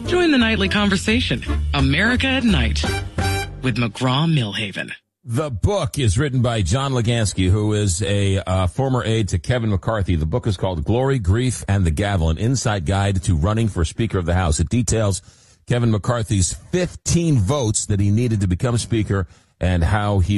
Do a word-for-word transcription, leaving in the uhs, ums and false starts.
Join the nightly conversation, America at Night, with McGraw-Millhaven. The book is written by John Legansky, who is a uh, former aide to Kevin McCarthy. The book is called Glory, Grief, and the Gavel, an inside guide to running for Speaker of the House. It details Kevin McCarthy's fifteen votes that he needed to become Speaker and how he